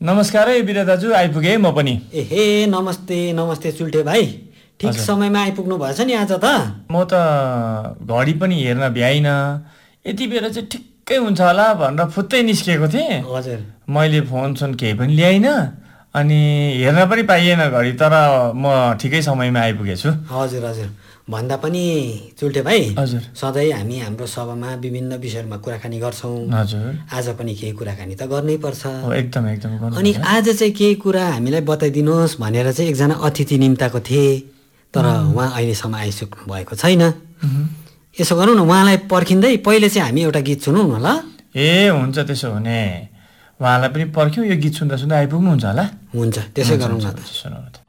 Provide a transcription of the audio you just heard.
नमस्कार है बिरा दाजु, आइपुगेँ म पनि। एहे नमस्ते चुल्ठे भाइ, ठिक समयमा आइपुग्नु भएछ नि आज त। म त घडी पनि हेर्न भ्याइनँ, यति बेला चाहिँ ठिक्कै हुन्छ होला भनेर फुत्तै निस्केको थिएँ। हजुर, मैले फोन केही पनि ल्याइनँ अनि हेर्न पनि पाइएन घडी, तर म ठिकै समयमा आइपुगेछु। हजुर हजुर, भन्दा पनि चुल्ठे भाइ, हजुर, सधैँ हामी हाम्रो सभामा विभिन्न विषयमा कुराकानी गर्छौँ। हजुर, आज पनि केही कुराकानी त गर्नै पर्छ। एकदम गर्नु। अनि आज चाहिँ केही कुरा हामीलाई बताइदिनुहोस् भनेर चाहिँ एकजना अतिथि निम्ताको थिए, तर उहाँ अहिलेसम्म आइसक्नु भएको छैन। यसो गरौँ न, उहाँलाई पर्खिँदै पहिले चाहिँ हामी एउटा गीत सुनौँ न ल। ए हुन्छ, त्यसो भने उहाँलाई पनि पर्ख्यौँ, यो गीत सुन्दा आइपुग्नुहुन्छ होला। हुन्छ, त्यसै गरौँ न त। सुनाउनु त।